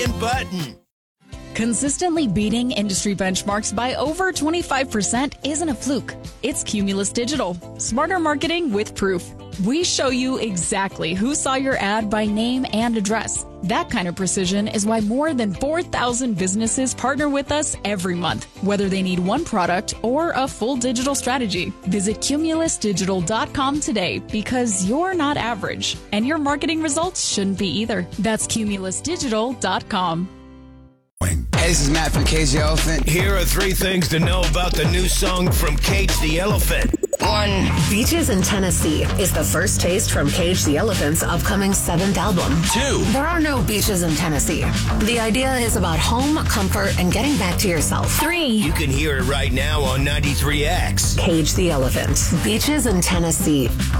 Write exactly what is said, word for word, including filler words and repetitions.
button. Consistently beating industry benchmarks by over twenty-five percent isn't a fluke. It's Cumulus Digital. Smarter marketing with proof. We show you exactly who saw your ad by name and address. That kind of precision is why more than four thousand businesses partner with us every month, whether they need one product or a full digital strategy. Visit cumulus digital dot com today because you're not average, and your marketing results shouldn't be either. That's cumulus digital dot com. Hey, this is Matt from Cage the Elephant. Here are three things to know about the new song from Cage the Elephant. One. Beaches in Tennessee is the first taste from Cage the Elephant's upcoming seventh album. Two. There are no beaches in Tennessee. The idea is about home, comfort, and getting back to yourself. Three. You can hear it right now on ninety-three X. Cage the Elephant. Beaches in Tennessee.